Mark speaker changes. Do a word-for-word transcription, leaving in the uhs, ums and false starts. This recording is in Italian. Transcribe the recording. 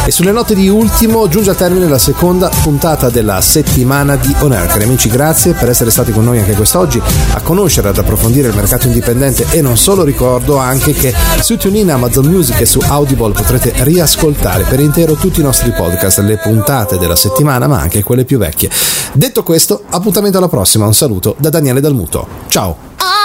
Speaker 1: E sulle note di ultimo giunge a termine la seconda puntata della settimana di On Air. Cari amici, grazie per essere stati con noi anche quest'oggi a conoscere, ad approfondire il mercato indipendente e non solo. Ricordo anche che su TuneIn, Amazon Music e su Audible potrete riascoltare per intero tutti i nostri podcast, le puntate della settimana ma anche quelle più vecchie. Detto questo, appuntamento alla prossima, un saluto da Daniele Dalmuto, ciao!